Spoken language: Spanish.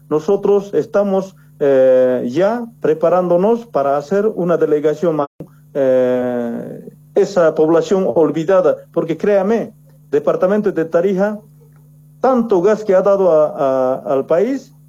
nosotros estamos ya preparándonos para hacer una delegación más. Esa población olvidada, porque créame, departamento de Tarija, tanto gas que ha dado al país,